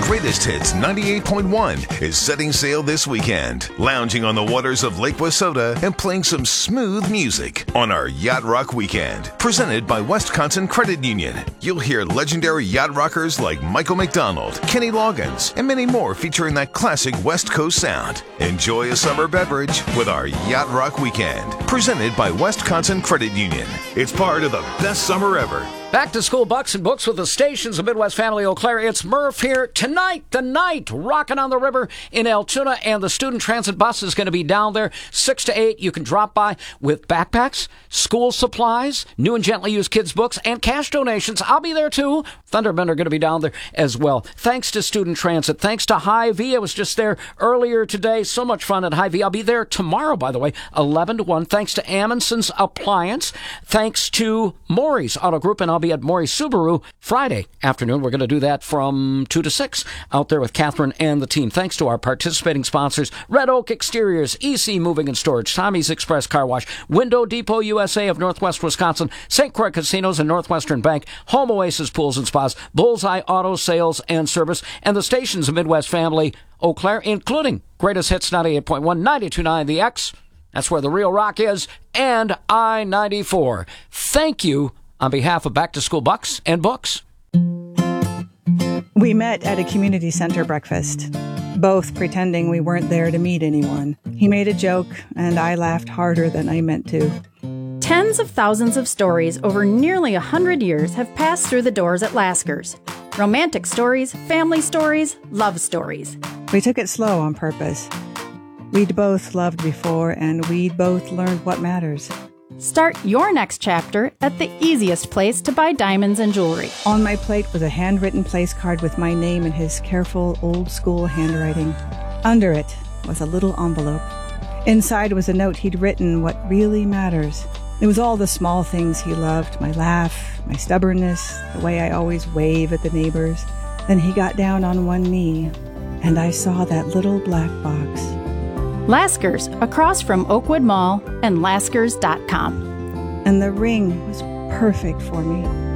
Greatest Hits 98.1 is setting sail this weekend, lounging on the waters of Lake Wissota and playing some smooth music on our Yacht Rock Weekend, presented by Wisconsin Credit Union. You'll hear legendary yacht rockers like Michael McDonald, Kenny Loggins, and many more featuring that classic West Coast sound. Enjoy a summer beverage with our Yacht Rock Weekend, presented by Wisconsin Credit Union. It's part of the best summer ever. Back to school, Bucks and Books with the stations of Midwest Family Eau Claire. It's Murph here tonight, the night, rocking on the river in Altoona, and the student transit bus is going to be down there 6 to 8. You can drop by with backpacks, school supplies, new and gently used kids' books, and cash donations. I'll be there too. Thundermen are going to be down there as well. Thanks to Student Transit. Thanks to Hy-Vee. I was just there earlier today. So much fun at Hy-Vee. I'll be there tomorrow, by the way, 11 to 1. Thanks to Amundsen's Appliance. Thanks to Maury's Auto Group, and I'll be at Maury Subaru Friday afternoon. We're going to do that from 2 to 6 out there with Catherine and the team. Thanks to our participating sponsors, Red Oak Exteriors, EC Moving and Storage, Tommy's Express Car Wash, Window Depot USA of Northwest Wisconsin, St. Croix Casinos and Northwestern Bank, Home Oasis Pools and Spas, Bullseye Auto Sales and Service, and the stations of Midwest Family Eau Claire, including Greatest Hits 98.1, 92.9 The X. That's where the real rock is, and I-94. Thank you on behalf of Back to School Bucks and Books. We met at a community center breakfast, both pretending we weren't there to meet anyone. He made a joke, and I laughed harder than I meant to. Tens of thousands of stories over nearly 100 years have passed through the doors at Lasker's. Romantic stories, family stories, love stories. We took it slow on purpose. We'd both loved before, and we'd both learned what matters. Start your next chapter at the easiest place to buy diamonds and jewelry. On my plate was a handwritten place card with my name in his careful, old-school handwriting. Under it was a little envelope. Inside was a note he'd written what really matters. It was all the small things he loved, my laugh, my stubbornness, the way I always wave at the neighbors. Then he got down on one knee, and I saw that little black box. Lasker's, across from Oakwood Mall and Laskers.com. And the ring was perfect for me.